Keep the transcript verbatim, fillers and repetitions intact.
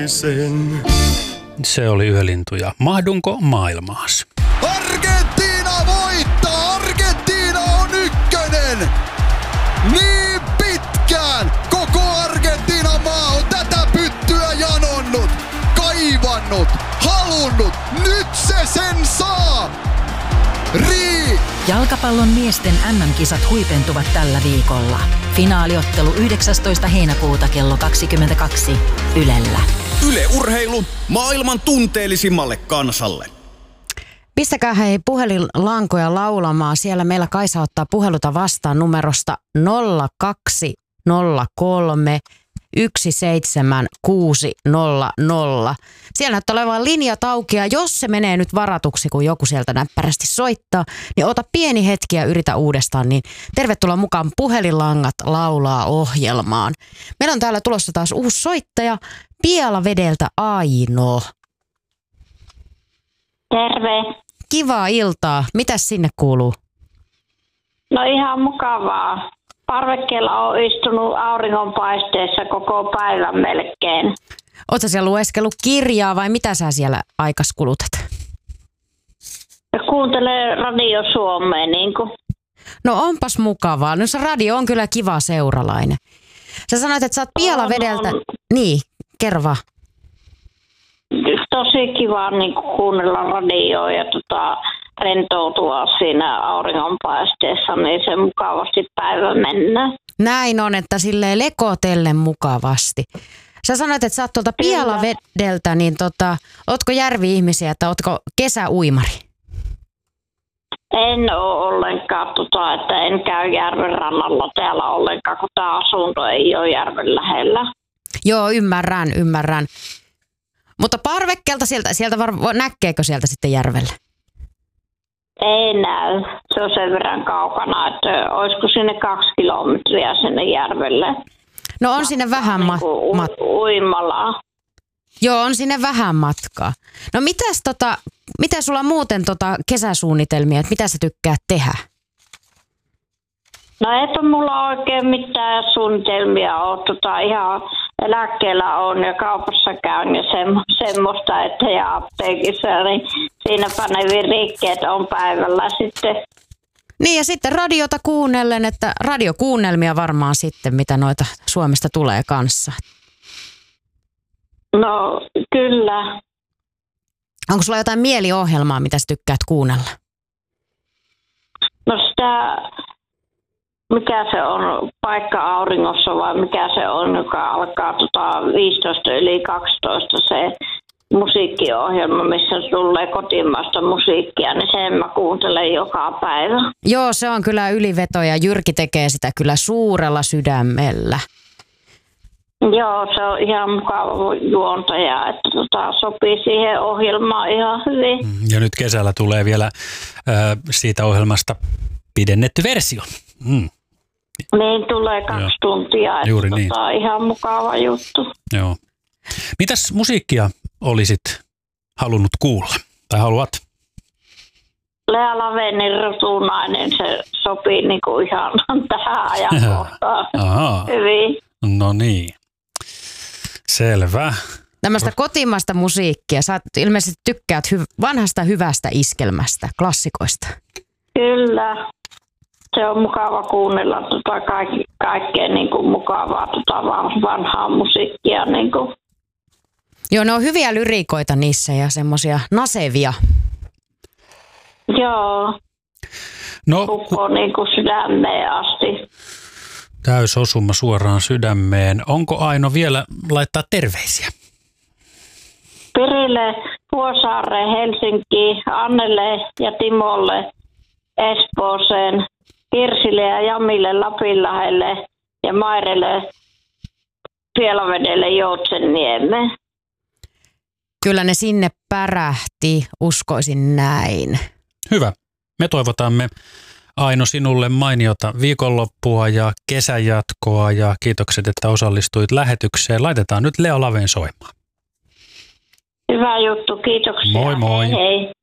Se oli Yölintu ja Mahdunko maailmaas? Argentiina voittaa! Argentiina on ykkönen! Niin pitkään koko Argentiinan maa on tätä pyttyä janonnut, kaivannut, halunnut. Nyt se sen saa! Rii! Jalkapallon miesten äm äm-kisat huipentuvat tällä viikolla. Finaaliottelu yhdeksästoista heinäkuuta kello kaksikymmentäkaksi Ylellä. Yle Urheilu maailman tunteellisimmalle kansalle. Pistäkää hei puhelinlankoja laulamaan. Siellä meillä Kaisa ottaa puheluta vastaan numerosta nolla kaksi nolla kolme yksi seitsemän kuusi nolla nolla. Siellä näyttää olevan linjat auki ja jos se menee nyt varatuksi, kun joku sieltä näppärästi soittaa, niin ota pieni hetki ja yritä uudestaan. Niin tervetuloa mukaan Puhelinlangat laulaa -ohjelmaan. Meillä on täällä tulossa taas uusi soittaja Pielavedeltä Aino. Terve. Kivaa iltaa. Mitäs sinne kuuluu? No ihan mukavaa. Parvekkeella on istunut auringonpaisteessa koko päivän melkein. Ootko siellä lueskellut kirjaa vai mitä sä siellä aikas kulutat? Ja kuuntelee Radio Suomea niin kuin. No onpas mukavaa. No se radio on kyllä kiva seuralainen. Sä sanoit, että sä oot Pielavedeltä. On, on. Niin, kerro vaan. Tosi kiva niin kuin kuunnella radioa ja tota, rentoutua siinä auringonpaisteessa, niin se mukavasti päivä mennään. Näin on, että silleen lekotellen mukavasti. Sä sanoit, että sä oot tuolta Pielavedeltä, niin tota, ootko järvi-ihmisiä, että ootko kesäuimari? En ole ollenkaan, tota, että en käy järven rannalla täällä ollenkaan, kun tämä asunto ei ole järven lähellä. Joo, ymmärrän, ymmärrän. Mutta parvekkeelta sieltä, sieltä var- näkeekö sieltä sitten järvellä? Ei näy. Se on sen verran kaukana, että olisiko sinne kaksi kilometriä sinne järvelle. No on sinne vähän niin matkaa. U- uimalla. Joo, on sinne vähän matkaa. No mitäs tota, mitä sulla muuten tota kesäsuunnitelmia, että mitä sä tykkäät tehdä? No eipä mulla oikein mitään suunnitelmia ole. Tota, ihan eläkkeellä on ja kaupassa käyn ja se, semmoista, että ja apteekissa, niin siinäpä ne virikkeet on päivällä sitten. Niin ja sitten radiota kuunnellen, että radiokuunnelmia varmaan sitten, mitä noita Suomesta tulee kanssa. No kyllä. Onko sulla jotain mieliohjelmaa, mitä sä tykkäät kuunnella? No sitä, mikä se on, Paikka auringossa vai mikä se on, joka alkaa tota viisitoista yli kaksitoista se musiikkiohjelma, missä tulee kotimaista musiikkia, niin sen mä kuuntelen joka päivä. Joo, se on kyllä yliveto ja Jyrki tekee sitä kyllä suurella sydämellä. Joo, se on ihan mukava juontaja, että tota, sopii siihen ohjelmaan ihan hyvin. Ja nyt kesällä tulee vielä äh, siitä ohjelmasta pidennetty versio. Mm. Niin, tulee kaksi Joo. tuntia, että Juuri tota, niin. ihan mukava juttu. Joo. Mitäs musiikkia olisit halunnut kuulla tai haluat? Lea Lavenin Rutunainen, se sopii niinku ihan tähän ajankohtaan hyvin. No niin, selvä. Tämmöistä kotimaista musiikkia. Sä ilmeisesti tykkäät hy- vanhasta hyvästä iskelmästä, klassikoista. Kyllä. Se on mukava kuunnella tota kaikki, kaikkea niinku mukavaa tota vanhaa musiikkia. Niinku. Joo, ne on hyviä lyriikoita niissä ja semmoisia nasevia. Joo. No, Kukko niinku sydämeen asti. Täysosuma suoraan sydämeen. Onko Aino vielä laittaa terveisiä? Pirille, Vuosaareen, Helsinkiin, Annelle ja Timolle, Espooseen, Kirsille ja Jamille, Lapinlahdelle ja Mairelle, Pielavedelle, Joutsenniemeen. Kyllä ne sinne pärähti, uskoisin näin. Hyvä. Me toivotamme Aino sinulle mainiota viikonloppua ja kesäjatkoa ja kiitokset, että osallistuit lähetykseen. Laitetaan nyt Lea Laven soimaan. Hyvä juttu, kiitoksia. Moi moi. Hei hei.